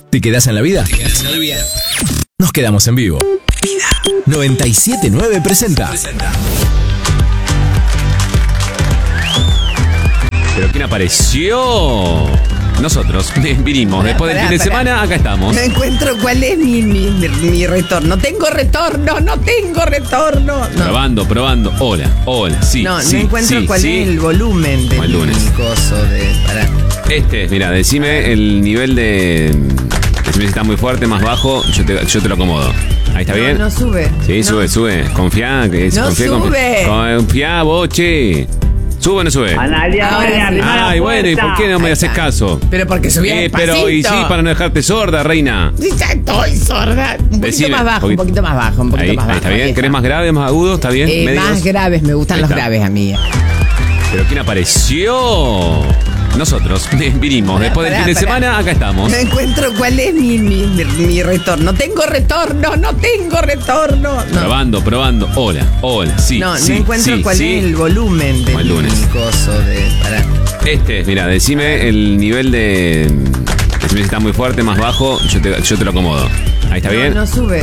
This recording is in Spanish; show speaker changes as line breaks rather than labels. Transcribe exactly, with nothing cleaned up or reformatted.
¿Te quedás en la vida? ¿Te quedás en la vida? Nos quedamos en vivo. Vida noventa y siete punto nueve presenta. presenta.
¿Pero quién apareció? Nosotros vinimos.
Pará,
Después del
pará,
fin de
pará.
semana, acá estamos.
No encuentro cuál es mi, mi, mi, mi retorno. Tengo retorno, no tengo retorno. No,
Probando, probando. Hola, hola, sí,
no,
sí,
no encuentro
sí,
cuál
sí.
es el volumen de
Como el lunes.
mi coso de. Pará.
Este, mira, decime el nivel de... Decime si está muy fuerte, más bajo, yo te, yo te lo acomodo. Ahí está
No,
bien.
no sube.
Sí,
No.
sube, sube. Confía, que es,
No
confía,
sube.
Confía, confía, boche. ¿Sube o no sube?
Analia,
Ahora sí.
arrimá la
Ay, bueno, ¿y por qué no me
Ahí
haces
está.
caso?
Pero porque subía
Eh, pero, y sí,
despacito.
para no dejarte sorda, reina.
Sí, ya estoy sorda. Un poquito
Decime,
más bajo,
poquito-
un poquito más bajo, un poquito
Ahí,
más
ahí
bajo.
está bien.
Ahí
¿Querés más grave, más agudo? ¿Está bien?
Eh,
Medios.
más graves, me gustan
Ahí
los
está.
graves a mí.
¿Pero quién apareció? Nosotros vinimos.
Pará,
Después del
pará,
fin de
pará.
semana, acá estamos.
No encuentro cuál es mi, mi, mi, mi retorno. Tengo retorno, no tengo retorno. No,
Probando, probando. Hola, hola, sí,
no,
sí,
no encuentro
sí,
cuál
sí.
es el volumen de
Como el
mi
lunes.
coso de. Pará.
Este, mira, decime el nivel de... Decime si está muy fuerte, más bajo, yo te, yo te lo acomodo. Ahí está
No,
bien.
no sube.